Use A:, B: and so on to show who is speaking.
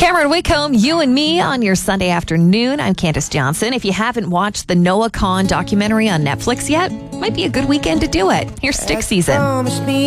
A: Cameron Whitcomb, you and me on your Sunday afternoon. I'm Candace Johnson. If you haven't watched the Noah Kahan documentary on Netflix yet, might be a good weekend to do it. Here's Stick Season.